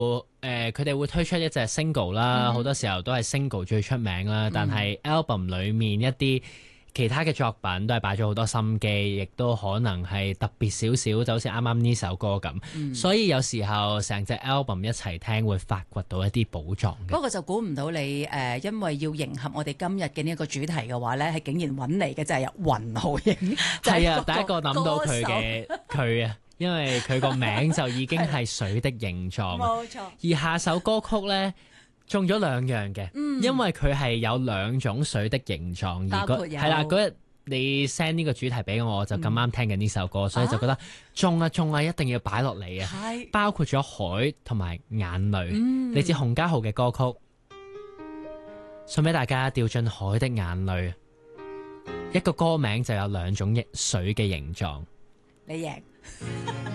佢哋會推出一隻 single 啦，好多時候都係 single 最出名啦。但係 album 裡面一啲其他嘅作品都係擺咗好多心機，亦都可能係特別少少，就好似啱啱呢首歌咁。所以有時候成隻 album 一齊聽，會發掘到一啲寶藏嘅。 不過就估唔到你因為要迎合我哋今日嘅呢一個主題嘅話咧，係竟然揾嚟嘅就係由雲浩英。 係啊，第一個諗到佢啊。因為佢個名就已經係水的形狀， 冇錯。 而下首歌曲呢，中咗兩樣嘅，因為佢係有兩種水的形狀， 包括有係啦，嗰日你 send 呢個主題俾我，我就咁啱聽緊呢首歌，所以就覺得中啊，一定要擺落嚟啊！包括咗海同埋眼淚，嚟自洪嘉豪嘅歌曲，送俾大家掉進海的眼淚。一個歌名就有兩種水嘅形狀， 你贏。